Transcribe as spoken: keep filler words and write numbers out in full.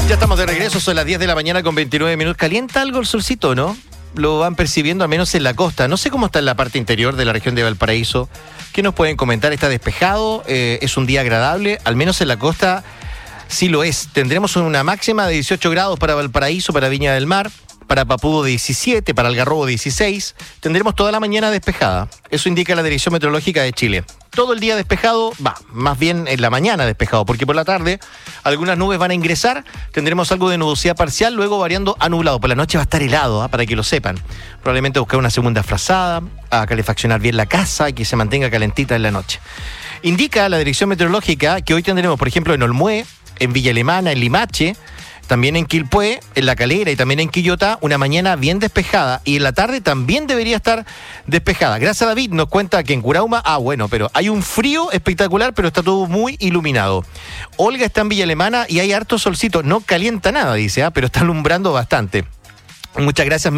Ya estamos de regreso, son las diez de la mañana con veintinueve minutos. ¿Calienta algo el solcito, no? Lo van percibiendo al menos en la costa. No sé cómo está en la parte interior de la región de Valparaíso. ¿Qué nos pueden comentar? ¿Está despejado? Eh, ¿Es un día agradable? Al menos en la costa sí lo es. Tendremos una máxima de dieciocho grados para Valparaíso, para Viña del Mar, para Papudo diecisiete, para Algarrobo dieciséis. Tendremos toda la mañana despejada. Eso indica la Dirección Meteorológica de Chile. Todo el día despejado, va, más bien en la mañana despejado, porque por la tarde algunas nubes van a ingresar, tendremos algo de nubosidad parcial, luego variando a nublado. Por la noche va a estar helado, ¿eh? Para que lo sepan. Probablemente buscar una segunda frazada, a calefaccionar bien la casa y que se mantenga calentita en la noche. Indica la Dirección Meteorológica que hoy tendremos, por ejemplo, en Olmué, en Villa Alemana, en Limache, también en Quilpué, en La Calera y también en Quillota, una mañana bien despejada. Y en la tarde también debería estar despejada. Gracias a David nos cuenta que en Curauma, ah, bueno, pero hay un frío espectacular, pero está todo muy iluminado. Olga está en Villa Alemana y hay harto solcito. No calienta nada, dice, ¿ah? Pero está alumbrando bastante. Muchas gracias.